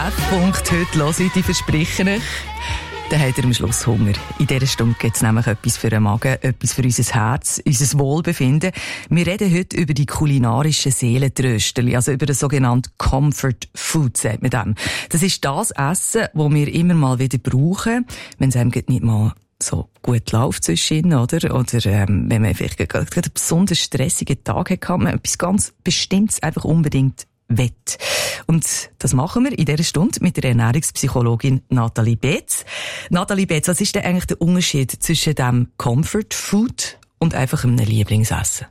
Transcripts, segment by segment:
F-Punkt heute hören, ich verspreche euch. Dann habt ihr am Schluss Hunger. In dieser Stunde gibt es nämlich etwas für den Magen, etwas für unser Herz, unser Wohlbefinden. Wir reden heute über die kulinarischen Seelentrösterli, also über das sogenannte Comfort Food, sagt man dem. Das ist das Essen, das wir immer mal wieder brauchen, wenn es einem nicht mal so gut läuft zwischen, oder wenn man vielleicht gerade einen besonders stressigen Tag hat, man etwas ganz Bestimmtes einfach unbedingt wett. Und das machen wir in dieser Stunde mit der Ernährungspsychologin Nathalie Betz. Nathalie Betz, was ist denn eigentlich der Unterschied zwischen dem Comfort Food und einfach einem Lieblingsessen?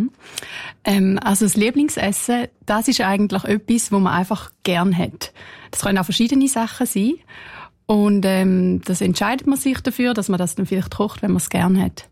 Also das Lieblingsessen, das ist eigentlich etwas, was man einfach gern hat. Das können auch verschiedene Sachen sein. Und das entscheidet man sich dafür, dass man das dann vielleicht kocht, wenn man es gern hat.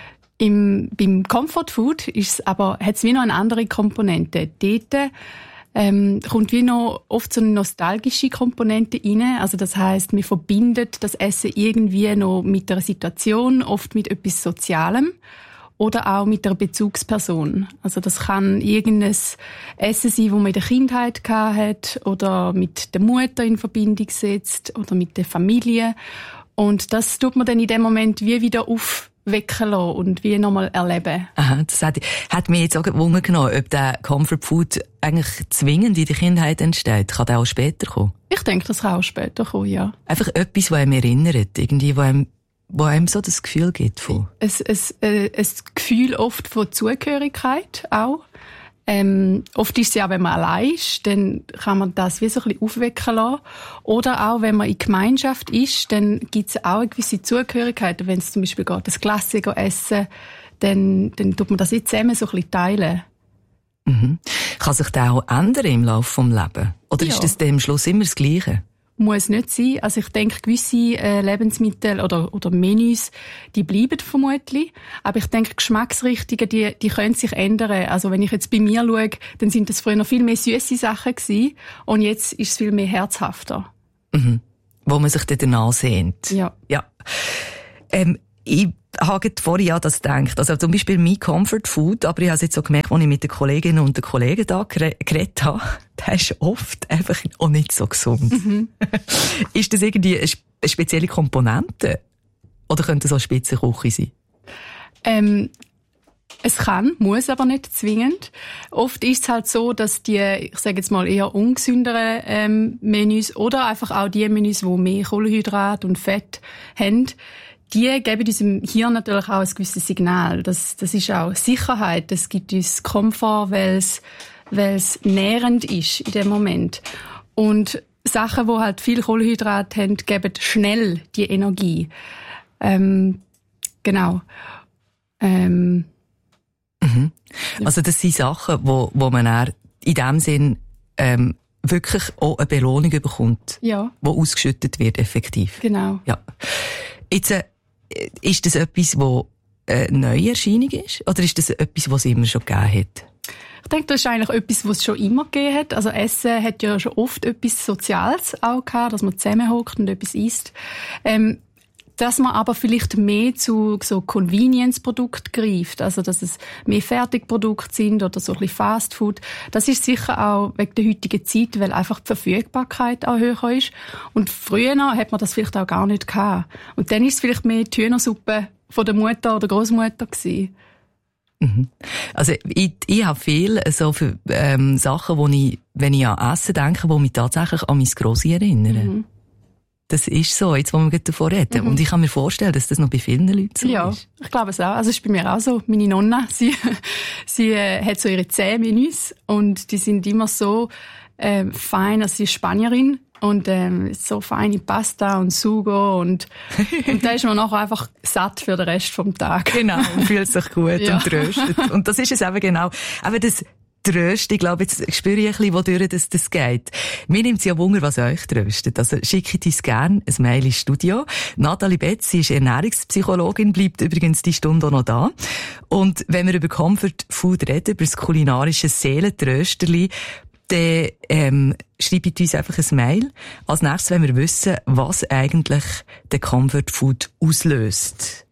Beim Comfort Food hat es wie noch eine andere Komponente. Dort kommt wie noch oft so eine nostalgische Komponente rein. Also das heisst, man verbindet das Essen irgendwie noch mit einer Situation, oft mit etwas Sozialem oder auch mit einer Bezugsperson. Also das kann irgendein Essen sein, das man in der Kindheit hat oder mit der Mutter in Verbindung setzt oder mit der Familie. Und das tut man dann in dem Moment wie wieder aufwecken lassen und wie nochmal erleben. Aha, das hat mich jetzt auch Wunder genommen, ob der Comfort Food eigentlich zwingend in der Kindheit entsteht. Kann der auch später kommen? Ich denke, das kann auch später kommen, ja. Einfach etwas, das einem erinnert, irgendwie, wo einem so das Gefühl gibt von... Ein Gefühl oft von Zugehörigkeit auch. Oft ist es ja, wenn man allein ist, dann kann man das wie so ein bisschen aufwecken lassen. Oder auch, wenn man in Gemeinschaft ist, dann gibt es auch eine gewisse Zugehörigkeit. Wenn es zum Beispiel geht, das Glas essen, dann tut man das jetzt zusammen so ein bisschen teilen. Mhm. Kann sich das auch ändern im Laufe des Lebens? Oder ist das dann am Schluss immer das Gleiche? Muss nicht sein. Also ich denke, gewisse Lebensmittel oder Menüs, die bleiben vermutlich. Aber ich denke, Geschmacksrichtungen, die können sich ändern. Also wenn ich jetzt bei mir schaue, dann sind das früher noch viel mehr süße Sachen gewesen. Und jetzt ist es viel mehr herzhafter. Mhm. Wo man sich dann danach sehnt. Ja. Ich habe vorhin an das gedacht. Also zum Beispiel mein Comfort Food, aber ich habe es jetzt so gemerkt, als ich mit den Kolleginnen und den Kollegen da geredet habe, der ist oft einfach auch nicht so gesund. Mhm. Ist das irgendwie eine spezielle Komponente? Oder könnte es auch Spitzenküche sein? Es muss aber nicht zwingend. Oft ist es halt so, dass die, ich sage jetzt mal eher ungesünderen Menüs oder einfach auch die Menüs, die mehr Kohlenhydrat und Fett haben, die geben unserem Hirn natürlich auch ein gewisses Signal. Das ist auch Sicherheit. Das gibt uns Komfort, weil es nährend ist in dem Moment. Und Sachen, die halt viel Kohlenhydrat haben, geben schnell die Energie. Genau. Mhm. Also das sind Sachen, wo man dann in dem Sinn wirklich auch eine Belohnung bekommt, ja, die ausgeschüttet wird, effektiv. Genau. Ja. Jetzt ist das etwas, das eine neue Erscheinung ist? Oder ist das etwas, was es immer schon gegeben hat? Ich denke, das ist eigentlich etwas, was es schon immer gegeben hat. Also Essen hat ja schon oft etwas Soziales auch gehabt, dass man zusammenhockt und etwas isst. Dass man aber vielleicht mehr zu so Convenience-Produkten greift, also dass es mehr Fertigprodukte sind oder so ein bisschen Fast Food. Das ist sicher auch wegen der heutigen Zeit, weil einfach die Verfügbarkeit auch höher ist. Und früher hat man das vielleicht auch gar nicht gehabt. Und dann ist es vielleicht mehr die Hühnersuppe von der Mutter oder Großmutter gewesen. Mhm. Also ich habe viel so für Sachen, wenn ich an Essen denke, die mich tatsächlich an mein Grossi erinnern. Mhm. Das ist so, jetzt wo wir davon reden. Und ich kann mir vorstellen, dass das noch bei vielen Leuten so ist. Ja, ich glaube es auch. Also es ist bei mir auch so. Meine Nonna, sie hat so ihre 10 Menüs und die sind immer so fein. Also sie ist Spanierin und so feine Pasta und Sugo und da ist man nachher einfach satt für den Rest vom Tag. Genau, und fühlt sich gut ja. Und tröstet. Und das ist es eben genau. Aber das Tröst, ich glaube, jetzt spüre ich ein bisschen, wodurch das geht. Mir nimmt es ja Wunder, was euch tröstet. Also schickt uns gerne ein Mail ins Studio. Nathalie Betz, sie ist Ernährungspsychologin, bleibt übrigens die Stunde auch noch da. Und wenn wir über Comfort Food reden, über das kulinarische Seelentrösterli, dann schreibt uns einfach ein Mail. Als nächstes wollen wir wissen, was eigentlich der Comfort Food auslöst.